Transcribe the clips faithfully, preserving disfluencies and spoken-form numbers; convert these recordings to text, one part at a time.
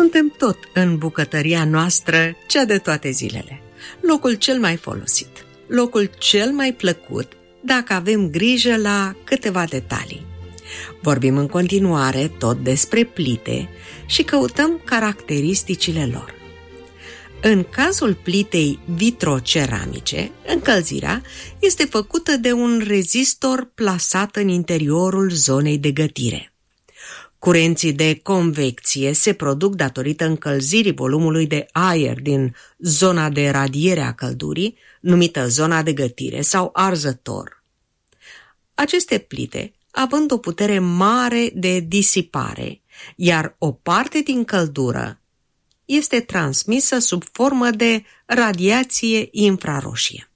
Suntem tot în bucătăria noastră, cea de toate zilele. Locul cel mai folosit, locul cel mai plăcut, dacă avem grijă la câteva detalii. Vorbim în continuare tot despre plite și căutăm caracteristicile lor. În cazul plitei vitroceramice, încălzirea este făcută de un rezistor plasat în interiorul zonei de gătire. Curenții de convecție se produc datorită încălzirii volumului de aer din zona de radiere a căldurii, numită zona de gătire sau arzător. Aceste plite, având o putere mare de disipare, iar o parte din căldură este transmisă sub formă de radiație infraroșie.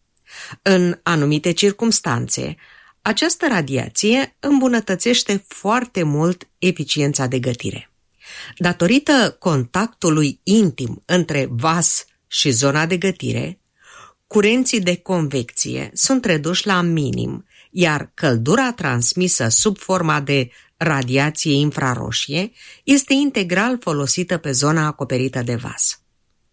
În anumite circumstanțe, această radiație îmbunătățește foarte mult eficiența de gătire. Datorită contactului intim între vas și zona de gătire, curenții de convecție sunt reduși la minim, iar căldura transmisă sub forma de radiație infraroșie este integral folosită pe zona acoperită de vas.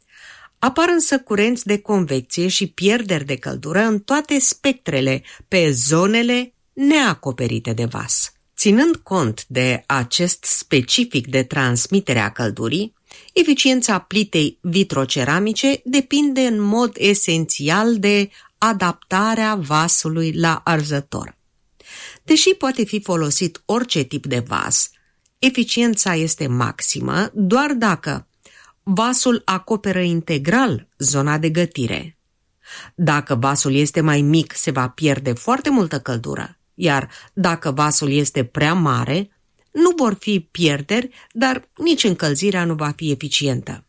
Apar însă curenți de convecție și pierderi de căldură în toate spectrele pe zonele neacoperite de vas. Ținând cont de acest specific de transmitere a căldurii, eficiența plitei vitroceramice depinde în mod esențial de adaptarea vasului la arzător. Deși poate fi folosit orice tip de vas, eficiența este maximă doar dacă vasul acoperă integral zona de gătire. Dacă vasul este mai mic, se va pierde foarte multă căldură, iar dacă vasul este prea mare, nu vor fi pierderi, dar nici încălzirea nu va fi eficientă.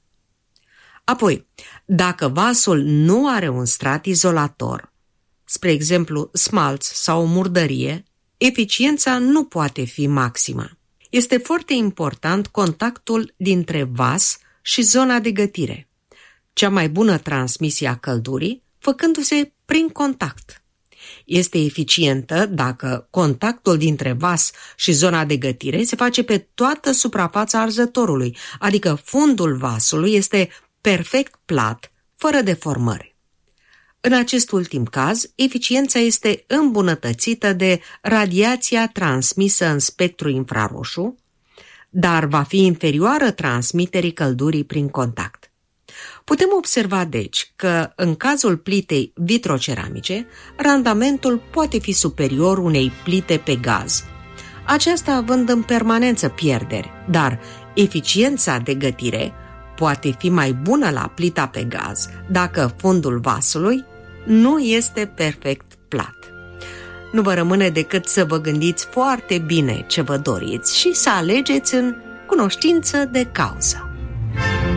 Apoi, dacă vasul nu are un strat izolator, spre exemplu smalț sau o murdărie, eficiența nu poate fi maximă. Este foarte important contactul dintre vas și zona de gătire, cea mai bună transmisie a căldurii, făcându-se prin contact. Este eficientă dacă contactul dintre vas și zona de gătire se face pe toată suprafața arzătorului, adică fundul vasului este perfect plat, fără deformări. În acest ultim caz, eficiența este îmbunătățită de radiația transmisă în spectru infraroșu, dar va fi inferioară transmiterii căldurii prin contact. Putem observa, deci, că în cazul plitei vitroceramice, randamentul poate fi superior unei plite pe gaz, aceasta având în permanență pierderi, dar eficiența de gătire poate fi mai bună la plita pe gaz dacă fundul vasului nu este perfect plat. Nu vă rămâne decât să vă gândiți foarte bine ce vă doriți și să alegeți în cunoștință de cauză.